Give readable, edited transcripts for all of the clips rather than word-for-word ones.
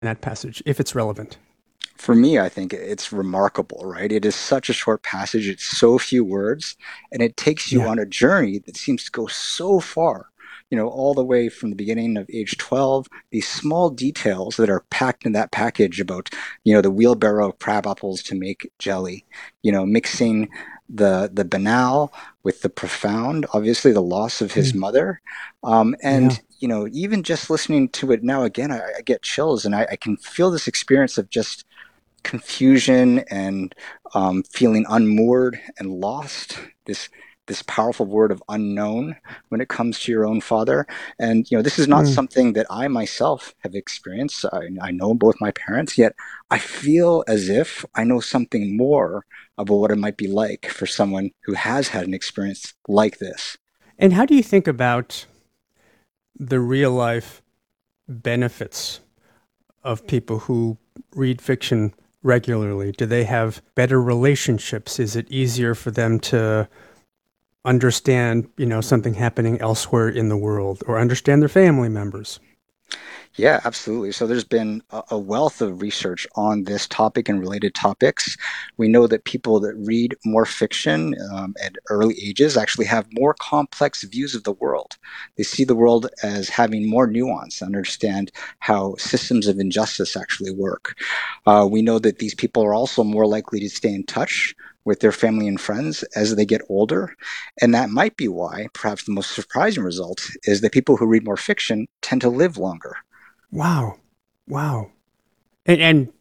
that passage, if it's relevant? For me, I think it's remarkable, right? It is such a short passage, it's so few words, and it takes you Yeah. on a journey that seems to go so far, all the way from the beginning of age 12, these small details that are packed in that package about, the wheelbarrow of crab apples to make jelly, mixing the banal with the profound, obviously the loss of his Mm, mother. yeah. And even just listening to it now again, I get chills, and I can feel this experience of just confusion and feeling unmoored and lost. This powerful word of unknown when it comes to your own father. And this is not Mm. something that I myself have experienced. I know both my parents, yet I feel as if I know something more about what it might be like for someone who has had an experience like this. And how do you think about the real life benefits of people who read fiction regularly? Do they have better relationships? Is it easier for them to understand, something happening elsewhere in the world or understand their family members? Yeah, absolutely. So there's been a wealth of research on this topic and related topics. We know that people that read more fiction at early ages actually have more complex views of the world. They see the world as having more nuance, understand how systems of injustice actually work. We know that these people are also more likely to stay in touch with their family and friends as they get older. And that might be why, perhaps the most surprising result, is that people who read more fiction tend to live longer. Wow. Wow. And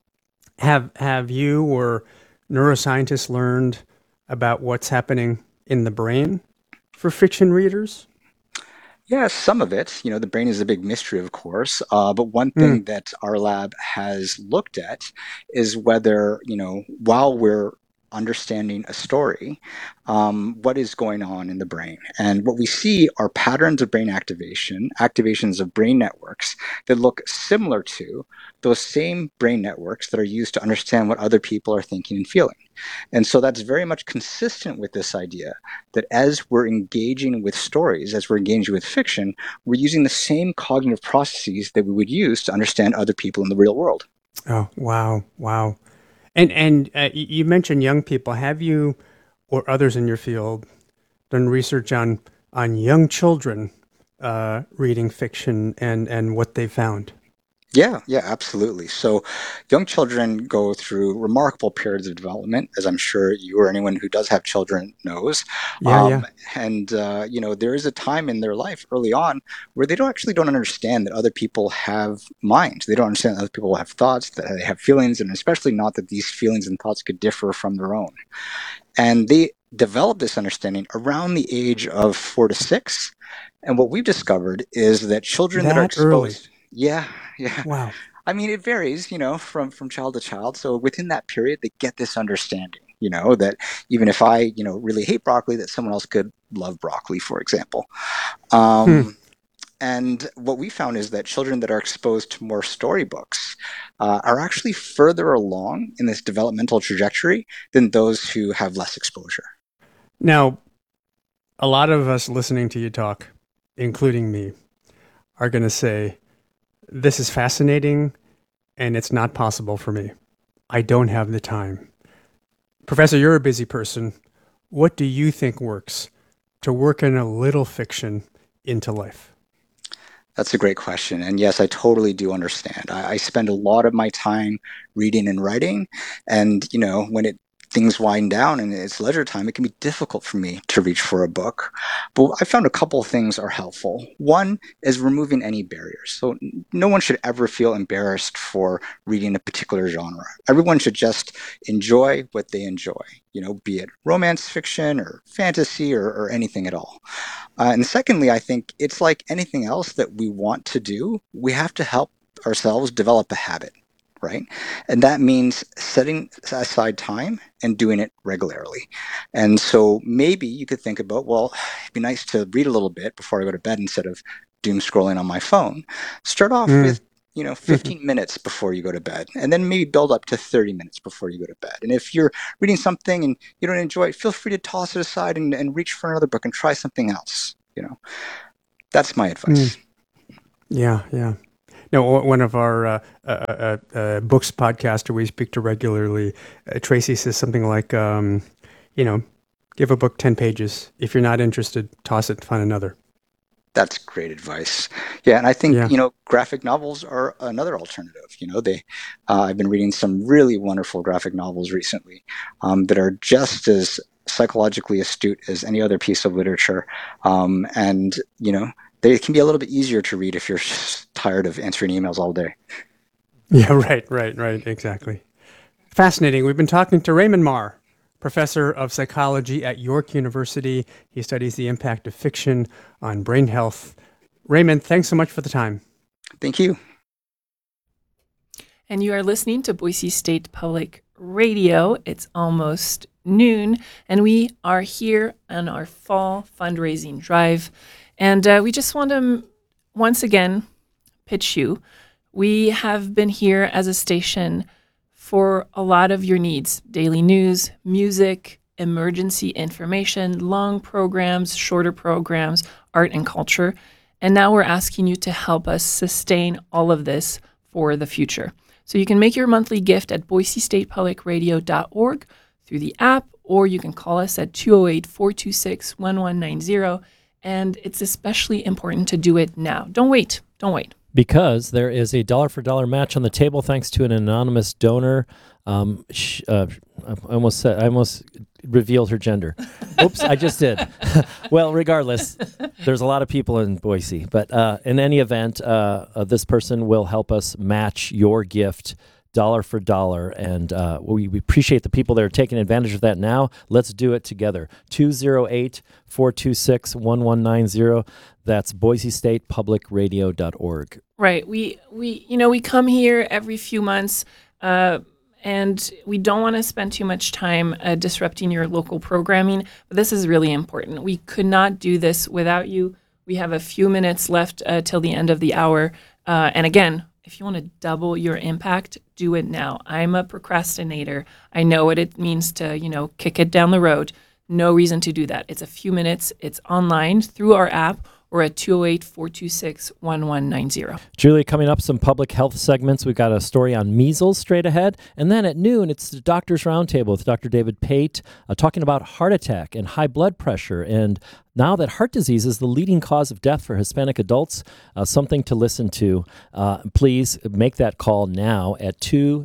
have you or neuroscientists learned about what's happening in the brain for fiction readers? Yeah, some of it. The brain is a big mystery, of course. But one Mm. thing that our lab has looked at is whether, while we're understanding a story, what is going on in the brain. And what we see are patterns of brain activation, activations of brain networks that look similar to those same brain networks that are used to understand what other people are thinking and feeling. And so that's very much consistent with this idea that as we're engaging with stories, as we're engaging with fiction, we're using the same cognitive processes that we would use to understand other people in the real world. Oh, wow. Wow. And you mentioned young people. Have you or others in your field done research on young children reading fiction and what they found? Yeah, yeah, absolutely. So young children go through remarkable periods of development, as I'm sure you or anyone who does have children knows. Yeah, yeah. Um, and there is a time in their life early on where they don't understand that other people have minds. They don't understand that other people have thoughts, that they have feelings, and especially not that these feelings and thoughts could differ from their own. And they develop this understanding around the age of 4 to 6. And what we've discovered is that children that are That early. exposed, yeah, yeah, Wow. I mean, it varies, from child to child. So within that period, they get this understanding, that even if I, really hate broccoli, that someone else could love broccoli, for example. Hmm. Um, and what we found is that children that are exposed to more storybooks are actually further along in this developmental trajectory than those who have less exposure. Now, a lot of us listening to you talk, including me, are going to say, this is fascinating and it's not possible for me. I don't have the time. Professor, you're a busy person. What do you think works to work in a little fiction into life? That's a great question. And yes, I totally do understand. I spend a lot of my time reading and writing. And, when things wind down and it's leisure time, it can be difficult for me to reach for a book. But I found a couple of things are helpful. One is removing any barriers. So no one should ever feel embarrassed for reading a particular genre. Everyone should just enjoy what they enjoy, be it romance fiction or fantasy or anything at all. And secondly, I think it's like anything else that we want to do, we have to help ourselves develop a habit, right? And that means setting aside time and doing it regularly. And so maybe you could think about, well, it'd be nice to read a little bit before I go to bed instead of doom scrolling on my phone. Start off Mm. with 15 minutes before you go to bed, and then maybe build up to 30 minutes before you go to bed. And if you're reading something and you don't enjoy it, feel free to toss it aside and reach for another book and try something else. That's my Mm. advice. Yeah, yeah. No, one of our books podcaster we speak to regularly, Tracy says something like, you know, give a book 10 pages. If you're not interested, toss it and find another. That's great advice. Yeah, and I think, Yeah. graphic novels are another alternative. I've been reading some really wonderful graphic novels recently that are just as psychologically astute as any other piece of literature. And, they can be a little bit easier to read if you're just tired of answering emails all day. Yeah, right. Exactly. Fascinating. We've been talking to Raymond Mar, professor of psychology at York University. He studies the impact of fiction on brain health. Raymond, thanks so much for the time. Thank you. And you are listening to Boise State Public Radio. It's almost noon, and we are here on our fall fundraising drive. And we just want to once again pitch you. We have been here as a station for a lot of your needs: daily news, music, emergency information, long programs, shorter programs, art and culture. And now we're asking you to help us sustain all of this for the future. So you can make your monthly gift at boisestatepublicradio.org through the app, or you can call us at 208-426-1190. And it's especially important to do it now. Don't wait. Because there is a dollar for dollar match on the table thanks to an anonymous donor. I almost revealed her gender. Oops, I just did. Well, regardless, there's a lot of people in Boise. But in any event, this person will help us match your gift dollar for dollar. And we appreciate the people that are taking advantage of that now. Let's do it together. 208-426-1190. That's boisestatepublicradio.org. Right. We come here every few months, and we don't want to spend too much time disrupting your local programming. But this is really important. We could not do this without you. We have a few minutes left till the end of the hour. And again, if you want to double your impact, do it now. I'm a procrastinator. I know what it means to, kick it down the road. No reason to do that. It's a few minutes. It's online through our app or at 208-426-1190. Julie, coming up, some public health segments. We've got a story on measles straight ahead. And then at noon, it's the Doctor's Roundtable with Dr. David Pate talking about heart attack and high blood pressure. And now that heart disease is the leading cause of death for Hispanic adults, something to listen to. Please make that call now at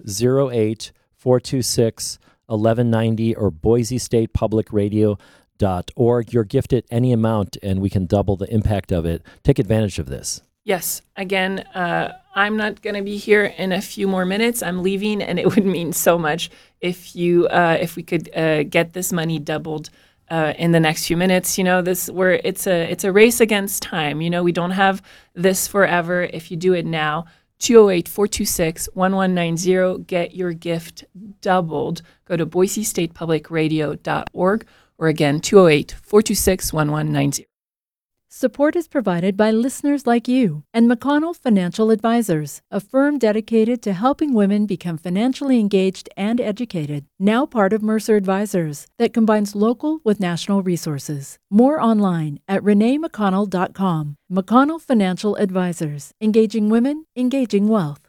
208-426-1190 or Boise State Public Radio.org. You're gifted any amount, and we can double the impact of it. Take advantage of this. Yes. Again, I'm not going to be here in a few more minutes. I'm leaving, and it would mean so much if we could get this money doubled in the next few minutes. It's a race against time. We don't have this forever. If you do it now, 208-426-1190. Get your gift doubled. Go to boisestatepublicradio.org. Or again, 208-426-1190. Support is provided by listeners like you and McConnell Financial Advisors, a firm dedicated to helping women become financially engaged and educated, now part of Mercer Advisors, that combines local with national resources. More online at reneemcconnell.com. McConnell Financial Advisors, engaging women, engaging wealth.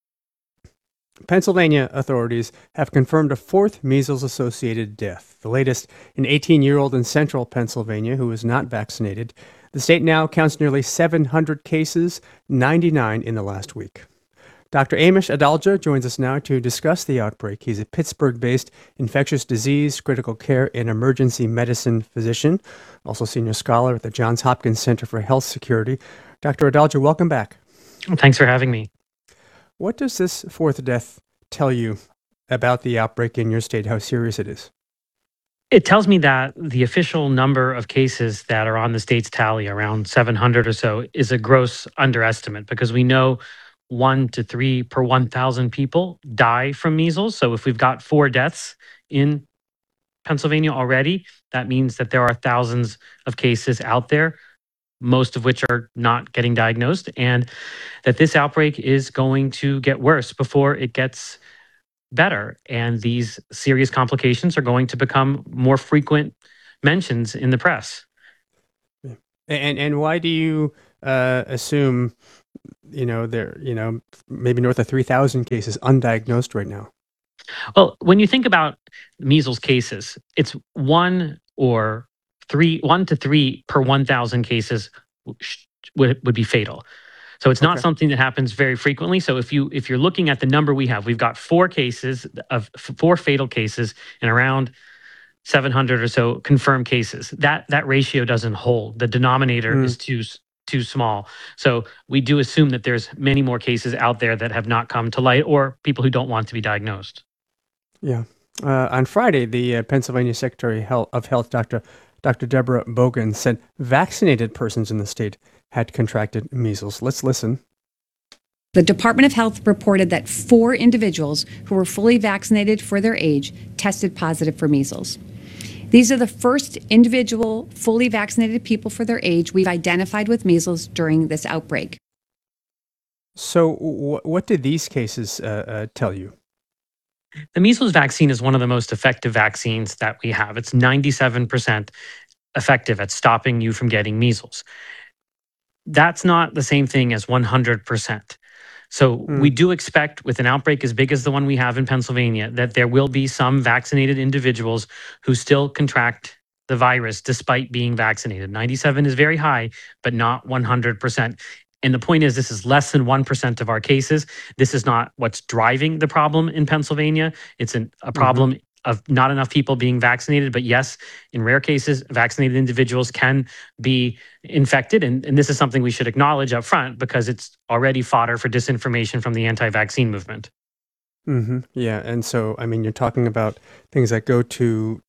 Pennsylvania authorities have confirmed a fourth measles-associated death, the latest an 18-year-old in central Pennsylvania who was not vaccinated. The state now counts nearly 700 cases, 99 in the last week. Dr. Amish Adalja joins us now to discuss the outbreak. He's a Pittsburgh-based infectious disease, critical care, and emergency medicine physician, also senior scholar at the Johns Hopkins Center for Health Security. Dr. Adalja, welcome back. Thanks for having me. What does this fourth death tell you about the outbreak in your state, how serious it is? It tells me that the official number of cases that are on the state's tally, around 700 or so, is a gross underestimate because we know 1 to 3 per 1,000 people die from measles. So if we've got 4 deaths in Pennsylvania already, that means that there are thousands of cases out there, most of which are not getting diagnosed, and that this outbreak is going to get worse before it gets better. And these serious complications are going to become more frequent mentions in the press. And why do you assume there, maybe north of 3,000 cases undiagnosed right now. Well, when you think about measles cases, it's 1 to 3 per 1,000 cases would be fatal. So it's not Okay. something that happens very frequently. So if you're looking at the number we have, we've got 4 fatal cases and around 700 or so confirmed cases. That ratio doesn't hold. The denominator is too small. So we do assume that there's many more cases out there that have not come to light, or people who don't want to be diagnosed. Yeah. On Friday, the Pennsylvania Secretary of Health, Dr. Deborah Bogan, said vaccinated persons in the state had contracted measles. Let's listen. The Department of Health reported that 4 individuals who were fully vaccinated for their age tested positive for measles. These are the first individual fully vaccinated people for their age we've identified with measles during this outbreak. So what did these cases tell you? The measles vaccine is one of the most effective vaccines that we have. It's 97% effective at stopping you from getting measles. That's not the same thing as 100%. So we do expect, with an outbreak as big as the one we have in Pennsylvania, that there will be some vaccinated individuals who still contract the virus despite being vaccinated. 97 is very high, but not 100%. And the point is, this is less than 1% of our cases. This is not what's driving the problem in Pennsylvania. It's a problem of not enough people being vaccinated. But yes, in rare cases, vaccinated individuals can be infected. And this is something we should acknowledge up front, because it's already fodder for disinformation from the anti-vaccine movement. Yeah. And so, I mean, you're talking about things that go to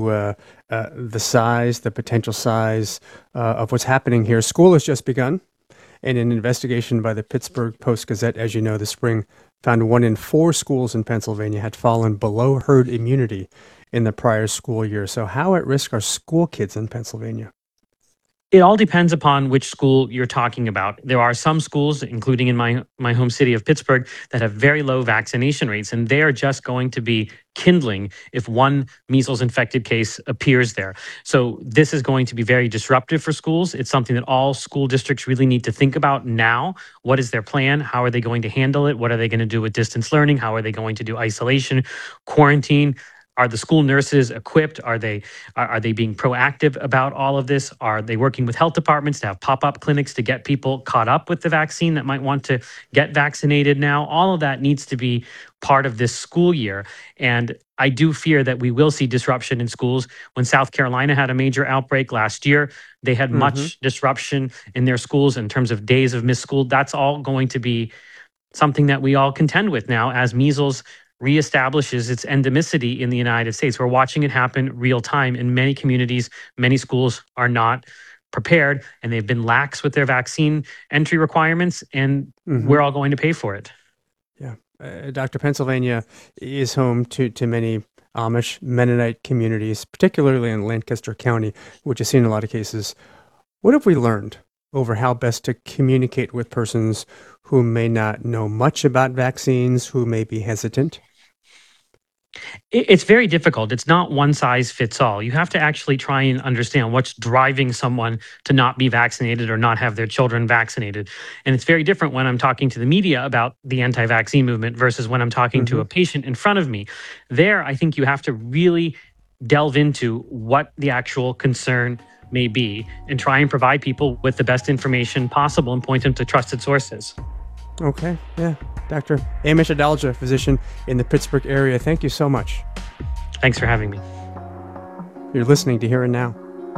the size, the potential size of what's happening here. School has just begun. And an investigation by the Pittsburgh Post-Gazette, as you know, this spring, found 1 in 4 schools in Pennsylvania had fallen below herd immunity in the prior school year. So how at risk are school kids in Pennsylvania? It all depends upon which school you're talking about. There are some schools, including in my home city of Pittsburgh, that have very low vaccination rates, and they are just going to be kindling if one measles infected case appears there. So this is going to be very disruptive for schools. It's something that all school districts really need to think about now. What is their plan? How are they going to handle it? What are they going to do with distance learning? How are they going to do isolation, quarantine? Are the school nurses equipped? Are they being proactive about all of this? Are they working with health departments to have pop-up clinics to get people caught up with the vaccine that might want to get vaccinated now? All of that needs to be part of this school year. And I do fear that we will see disruption in schools. When South Carolina had a major outbreak last year, they had much disruption in their schools in terms of days of missed school. That's all going to be something that we all contend with now as measles reestablishes its endemicity in the United States. We're watching it happen real time in many communities. Many schools are not prepared, and they've been lax with their vaccine entry requirements, and we're all going to pay for it. Yeah. Dr. Pennsylvania is home to many Amish Mennonite communities, particularly in Lancaster County, which has seen a lot of cases. What have we learned over how best to communicate with persons who may not know much about vaccines, who may be hesitant? It's very difficult. It's not one size fits all. You have to actually try and understand what's driving someone to not be vaccinated or not have their children vaccinated. And it's very different when I'm talking to the media about the anti-vaccine movement versus when I'm talking to a patient in front of me. There, I think you have to really delve into what the actual concern may be and try and provide people with the best information possible and point them to trusted sources. Okay, yeah. Dr. Amish Adalja, physician in the Pittsburgh area, thank you so much. Thanks for having me. You're listening to Here and Now.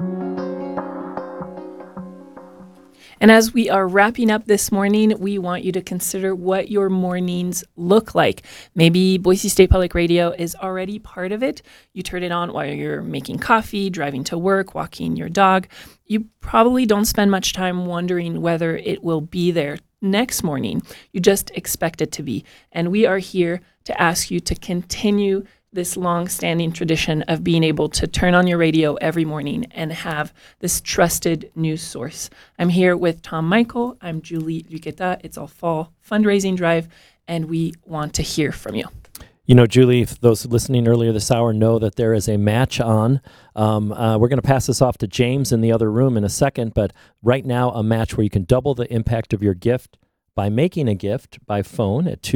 And as we are wrapping up this morning, we want you to consider what your mornings look like. Maybe Boise State Public Radio is already part of it. You turn it on while you're making coffee, driving to work, walking your dog. You probably don't spend much time wondering whether it will be there next morning. You just expect it to be. And we are here to ask you to continue this long-standing tradition of being able to turn on your radio every morning and have this trusted news source. I'm here with Tom Michael. I'm Julie Luqueta. It's a fall fundraising drive, and we want to hear from you. You know, Julie, if those listening earlier this hour know that there is a match on. We're going to pass this off to James in the other room in a second, but right now a match where you can double the impact of your gift by making a gift by phone at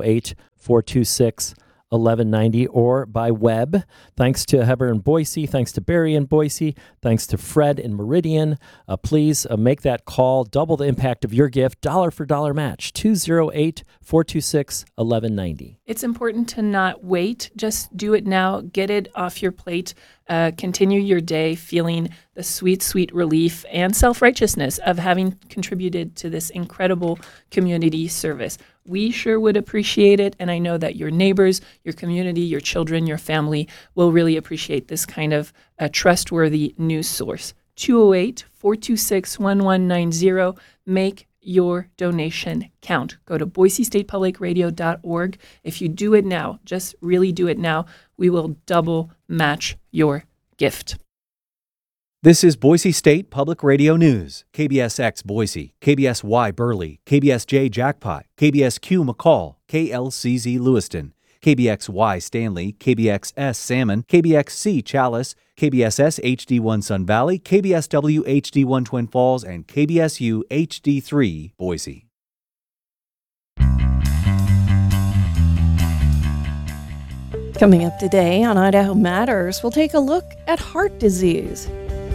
208-426-1190 or by web. Thanks to Heather in Boise. Thanks to Barry in Boise. Thanks to Fred in Meridian. Please make that call. Double the impact of your gift. Dollar for dollar match. 208-426-1190. It's important to not wait. Just do it now. Get it off your plate. Continue your day feeling the sweet, sweet relief and self-righteousness of having contributed to this incredible community service. We sure would appreciate it, and I know that your neighbors, your community, your children, your family will really appreciate this kind of trustworthy news source. 208-426-1190. Make your donation count. Go to boisestatepublicradio.org. If you do it now, just really do it now, we will double match your gift. This is Boise State Public Radio News. KBSX Boise, KBSY Burley, KBSJ Jackpot, KBSQ McCall, KLCZ Lewiston, KBXY Stanley, KBXS Salmon, KBXC Chalice, KBSS HD1 Sun Valley, KBSW HD1 Twin Falls, and KBSU HD3 Boise. Coming up today on Idaho Matters, we'll take a look at heart disease.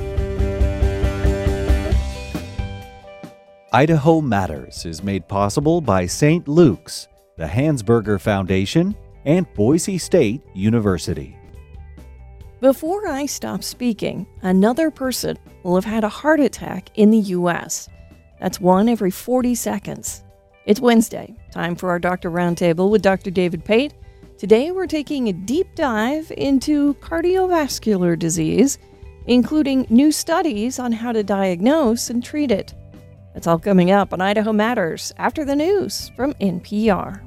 Idaho Matters is made possible by St. Luke's, the Hansberger Foundation, and Boise State University. Before I stop speaking, another person will have had a heart attack in the U.S. That's one every 40 seconds. It's Wednesday, time for our Doctor Roundtable with Dr. David Pate. Today we're taking a deep dive into cardiovascular disease, including new studies on how to diagnose and treat it. That's all coming up on Idaho Matters after the news from NPR.